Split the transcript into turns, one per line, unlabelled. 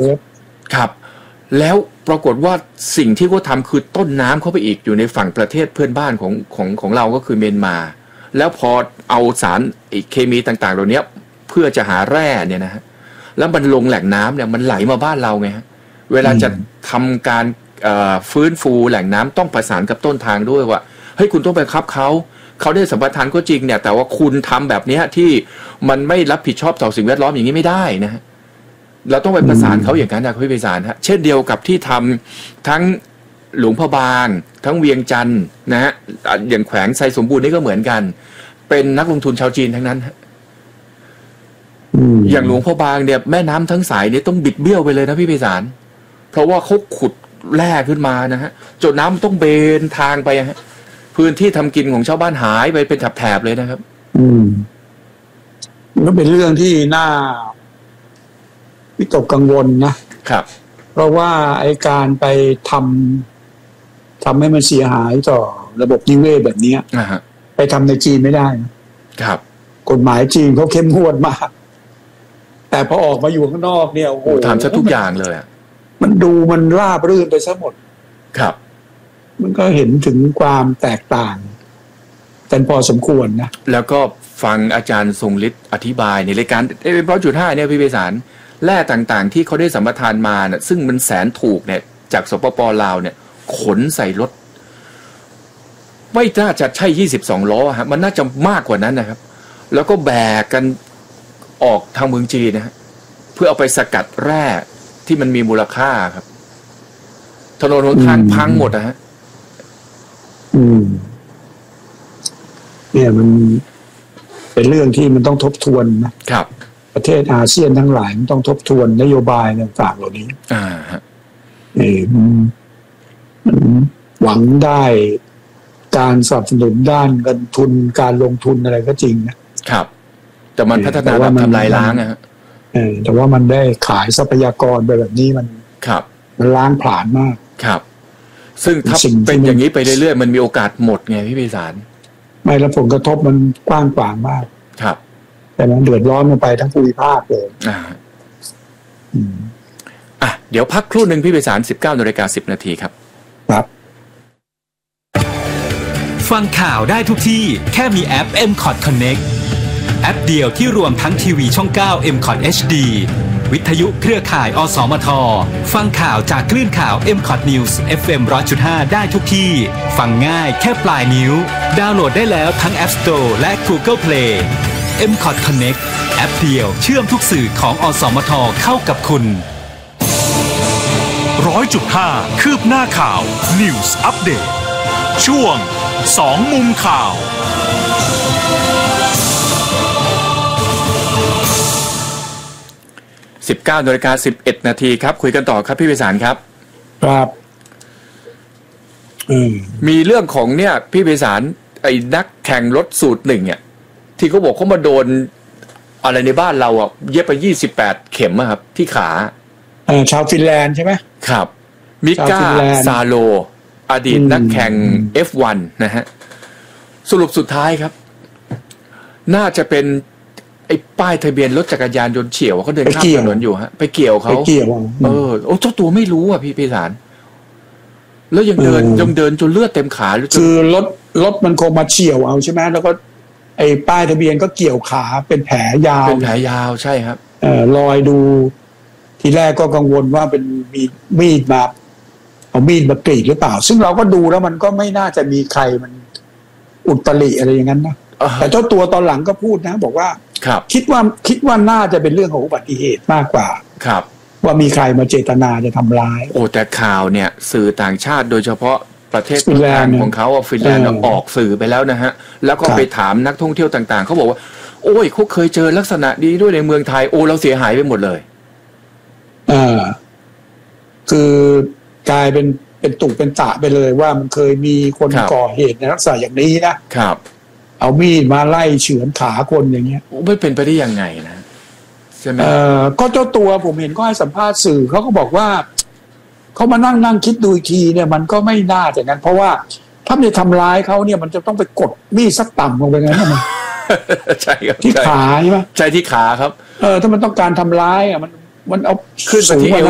ครับแล้วปรากฏว่าสิ่งที่เขาทำคือต้นน้ำเข้าไปอีกอยู่ในฝั่งประเทศเพื่อนบ้านของเราก็คือเมียนมาแล้วพอเอาสารเคมีต่างๆเหล่านี้เพื่อจะหาแร่เนี่ยนะฮะแล้วมันลงแหล่งน้ำเนี่ยมันไหลมาบ้านเราไงฮะเวลาจะทำการฟื้นฟูแหล่งน้ำต้องประสานกับต้นทางด้วยว่าเฮ้ยคุณต้องไปคับเขาได้สัมปทานก็จริงเนี่ยแต่ว่าคุณทำแบบนี้ที่มันไม่รับผิดชอบต่อสิ่งแวดล้อมอย่างนี้ไม่ได้นะฮะเราต้องไปประสานเขาอย่างนั้นนะพี่ประสานฮะเช่นเดียวกับที่ทำทั้งหลวงพระบางทั้งเวียงจันทร์นะฮะอย่างแขวงไซสมบูรณ์นี่ก็เหมือนกันเป็นนักลงทุนชาวจีนทั้งนั้นอย่างหลวงพ่อบางเนี่ยแม่น้ำทั้งสายเนี่ยต้องบิดเบี้ยวไปเลยนะพี่ประสานเพราะว่าเขาขุดแร่ขึ้นมานะฮะจนน้ำต้องเบนทางไปฮะพื้นที่ทำกินของชาวบ้านหายไปเป็นแถบๆเลยนะครับ
ก็เป็นเรื่องที่น่าวิตกกังวลนะครับเพราะว่าไอ้การไปทำให้มันเสียหายต่อระบบนิเวศแบบนี้ไปทำในจีนไม่ได้
นะครับ
กฎหมายจีนเขาเข้มงวดมากแต่พอออกมาอยู่ข้างนอกเนี่ยโอ้โห
ทำซะทุกอย่างเลย
มันราบรื่นไปซะหมด
ครับ
มันก็เห็นถึงความแตกต่างกันพอสมควรนะ
แล้วก็ฟังอาจารย์ทรงฤทธิ์อธิบายในรายการ100.5เนี่ยพี่ไพศาลแร่ต่างๆที่เขาได้สัมปทานมาเนี่ยซึ่งมันแสนถูกเนี่ยจากสปป.ลาวเนี่ยขนใส่รถไม่น่าจะใช่22ล้อฮะมันน่าจะมากกว่านั้นนะครับแล้วก็แบกกันออกทางเมืองจีนนะฮะเพื่อเอาไปสกัดแร่ที่มันมีมูลค่าครับถนนหนทางพังหมดนะฮะ
เนี่ยมันเป็นเรื่องที่มันต้องทบทวนนะครับประเทศอาเซียนทั้งหลายมันต้องทบทวนนโยบายต่างๆเหล่านี้มันหวังได้การสนับสนุนด้านเงินทุนการลงทุนอะไรก็จริงนะครับ
แต่มันพัฒนาแบบทำลายล้างนะ
แต่ว่ามันได้ขายทรัพยากรไปแบบนี้มันล้างผลาญมาก
ครับซึ่งถ้าเป็นอย่างนี้ไปเรื่อยๆมันมีโอกาสหมดไงพี่ไพศาล
ไม่แล้วผลกระทบมันกว้างขวางมาก
ครับ
แต่มันเดือดร้อนมันไปทั้งภูมิภาคเลย
เดี๋ยวพักครู่หนึ่งพี่ไพศาล 19:10 นาทีครับ
ครับ
ฟังข่าวได้ทุกที่แค่มีแอป MCOT Connect แอปเดียวที่รวมทั้งทีวีช่อง 9 MCOT HD วิทยุเครือข่ายอสมทฟังข่าวจากคลื่นข่าว MCOT News FM 100.5 ได้ทุกที่ฟังง่ายแค่ปลายนิ้วดาวน์โหลดได้แล้วทั้ง App Store และ Google Play MCOT Connect แอปเดียวเชื่อมทุกสื่อของอสมทเข้ากับคุณ
100.5 คืบหน้าข่าว News Update ช่วง2มุมข่าว
19:11 นาทีครับคุยกันต่อครับพี่ไพศาลครับ
ครับ
มีเรื่องของเนี่ยพี่ไพศาลไอ้นักแข่งรถสูตร1เนี่ยที่เขาบอกเขามาโดนอะไรในบ้านเราอ่ะเย็บไป28เข็มครับที่ขา
ชาวฟินแลนด์ใช่ไหม
ครับมิก้าซาโลอดีตนักแข่ง F1 นะฮะสรุปสุดท้ายครับน่าจะเป็นไอ้ป้ายทะเบียนรถจักรยานยนต์เฉี่ยวเขาเดินข้ามถนนอยู่ฮะไปเกี่ยวเขาเจ้าตัวไม่รู้อ่ะพี่ไพศาลแล้วยังเดินจนเลือดเต็มขา
คือรถมันคงมาเฉี่ยวเอาใช่ไหมแล้วก็ไอ้ป้ายทะเบียนก็เกี่ยวขาเป็นแผลยาว
ใช่ครับ
รอยดูทีแรกก็กังวลว่าเป็นมีดมาเอามีดมากรีดหรือเปล่าซึ่งเราก็ดูแล้วมันก็ไม่น่าจะมีใครมันอุตริอะไรอย่างนั้นนะแต่เจ้าตัวตอนหลังก็พูดนะบอกว่าคิดว่าน่าจะเป็นเรื่องของอุบัติเหตุมากกว่า
ครับ
ว่ามีใครมาเจตนาจะทำร้าย
แต่ข่าวเนี่ยสื่อต่างชาติโดยเฉพาะประเทศต้นทางของเขาฟินแลนด์ออกสื่อไปแล้วนะฮะแล้วก็ไปถามนักท่องเที่ยวต่างๆเขาบอกว่าโอ้ยเขาเคยเจอลักษณะดีด้วยในเมืองไทยเราเสียหายไปหมดเลย
คือกลายเป็นตุเป็นตะไปเลยว่ามันเคยมีคนก่อเหตุในลักษณะอย่างนี้
นะครับ
เอามีดมาไล่เฉือนขาคนอย่างเงี้ย
ไม่เป็นไปได้ยังไงนะใช่ไหม
ก็เจ้าตัวผมเห็นก็ให้สัมภาษณ์สื่อเขาก็บอกว่าเขามานั่งคิดดูอีกทีเนี่ยมันก็ไม่น่าอย่างนั้นเพราะว่าถ้าจะทำร้ายเขาเนี่ยมันจะต้องไปกดมีดสักต่ำลงไปงั้นมัน
ใช่ครับ
ที่ขาใช่ไหม
ใช่ที่ขาครับ
ถ้ามันต้องการทำร้ายมันเอา
ขึ้นไปที่เอว